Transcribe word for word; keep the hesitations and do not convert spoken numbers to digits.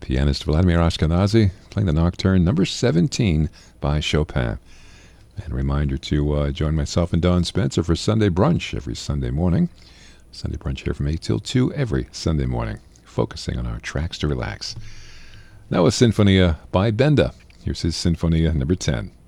Pianist Vladimir Ashkenazy playing the Nocturne number seventeen by Chopin. And a reminder to uh, join myself and Don Spencer for Sunday Brunch every Sunday morning. Sunday Brunch here from eight till two every Sunday morning, focusing on our tracks to relax. Now a Sinfonia by Benda. Here's his Sinfonia number ten.